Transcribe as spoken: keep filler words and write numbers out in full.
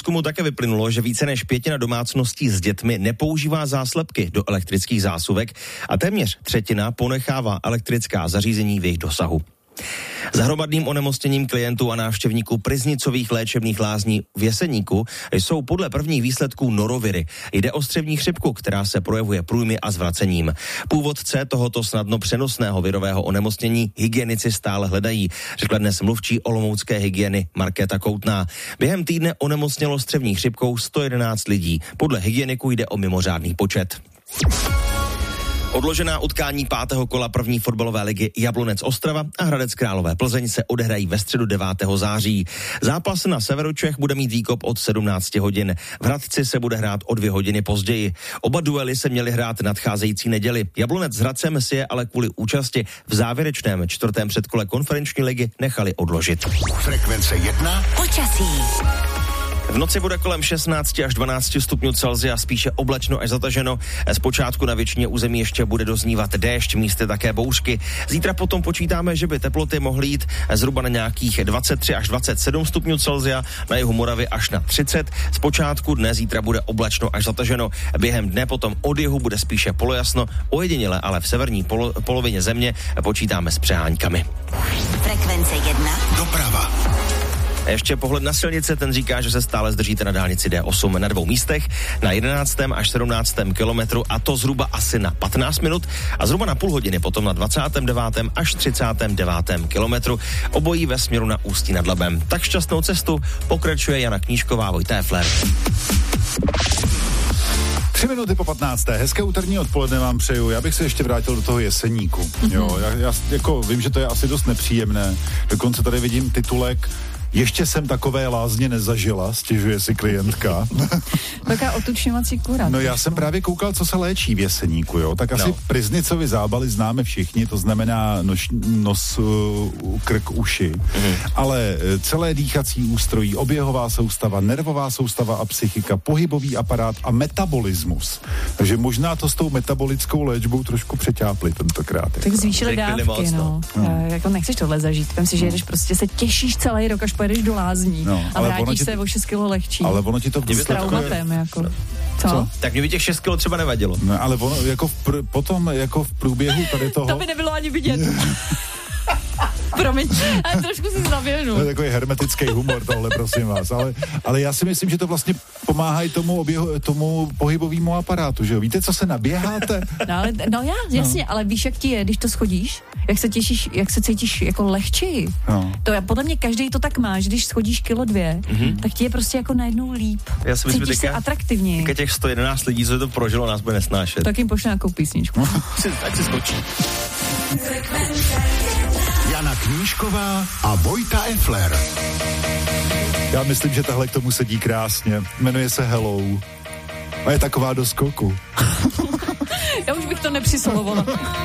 průzkumu také vyplynulo, že více než pětina domácností s dětmi nepoužívá záslepky do elektrických zásuvek a téměř třetina ponechává elektrická zařízení v jejich dosahu. S hromadným onemocněním klientů a návštěvníků Pryznicových léčebných lázní v Jeseníku jsou podle prvních výsledků noroviry. Jde o střevní chřipku, která se projevuje průjmy a zvracením. Původce tohoto snadno přenosného virového onemocnění hygienici stále hledají, řekla dnes mluvčí olomoucké hygieny Markéta Koutná. Během týdne onemocnělo střevní chřipkou sto jedenáct lidí. Podle hygieniků jde o mimořádný počet. Odložená utkání pátého kola první fotbalové ligy Jablonec Ostrava a Hradec Králové Plzeň se odehrají ve středu devátého září. Zápas na severu Čech bude mít výkop od sedmnáct hodin. V Hradci se bude hrát o dvě hodiny později. Oba duely se měly hrát nadcházející neděli. Jablonec s Hradcem si je ale kvůli účasti v závěrečném čtvrtém předkole konferenční ligy nechali odložit. Frekvence jedna. Počasí. V noci bude kolem šestnáct až dvanáct stupňů Celsia, spíše oblačno až zataženo. Zpočátku na většině území ještě bude doznívat déšť, místy také bouřky. Zítra potom počítáme, že by teploty mohly jít zhruba na nějakých dvacet tři až dvacet sedm stupňů Celsia, na jihu Moravy až na třicet. Zpočátku dne zítra bude oblačno až zataženo. Během dne potom od jihu bude spíše polojasno, ojediněle ale v severní polo, polovině země počítáme s přeháňkami. Frekvence jedna. Doprava. Ještě pohled na silnice, ten říká, že se stále zdržíte na dálnici D osm na dvou místech, na jedenáctém až sedmnáctém kilometru, a to zhruba asi na patnáct minut a zhruba na půl hodiny potom na dvacátém devátém až třicátém devátém kilometru, obojí ve směru na Ústí nad Labem. Tak šťastnou cestu pokračuje Jana Knížková, Vojta Efler. Tři minuty po patnácté. Hezké úterní odpoledne vám přeju. Já bych se ještě vrátil do toho Jeseníku. Mm-hmm. Jo, já, já jako vím, že to je asi dost nepříjemné. Dokonce tady vidím titulek Ještě jsem takové lázně nezažila, stěžuje si klientka. Taká otučňovací kura. No já jsem právě koukal, co se léčí v Jeseníku, jo. Tak asi no. Pryznicovi zábaly známe všichni, to znamená noš, nos, uh, krk, uši. Mm. Ale celé dýchací ústrojí, oběhová soustava, nervová soustava a psychika, pohybový aparát a metabolismus. Takže možná to s tou metabolickou léčbou trošku přeťápli tentokrát. Tak zvýšili dávky, no. no. Jako nechceš tohle zažít. Vem si, že jedeš prostě se těšíš celý rok, až pojedeš do lázní no, a vrátíš se ti, o šest kilo lehčí. Ale ono ti to s traumatem, jako. Co? Co? Tak mě by těch šest kilo třeba nevadilo. No, ale ono, jako v pr- potom, jako v průběhu tady toho... To by nebylo ani vidět. Promiň, ale trošku si zavěnu. To je takový hermetický humor tohle, prosím vás. Ale, ale já si myslím, že to vlastně pomáhá i tomu, oběhu, tomu pohybovému aparátu, že jo? Víte, co se naběháte? No, ale, no já, jasně, no. Ale víš, jak ti je, když to schodíš? Jak se těšíš, jak se cítíš jako lehčeji? No. To je, podle mě každý to tak má, že když schodíš kilo dvě, mm-hmm. tak ti je prostě jako najednou líp. Já si myslím, cítíš se atraktivněji. Teďka těch sto jedenáct lidí, co to prožilo, nás bude nesnášet. Tak jim pošle nějakou písničku. Tak si skočí. Jana Knížková a Vojta Efler. Já myslím, že tahle k tomu sedí krásně. Jmenuje se Hello. A je taková do skoku. Já už bych to nepřislovovala.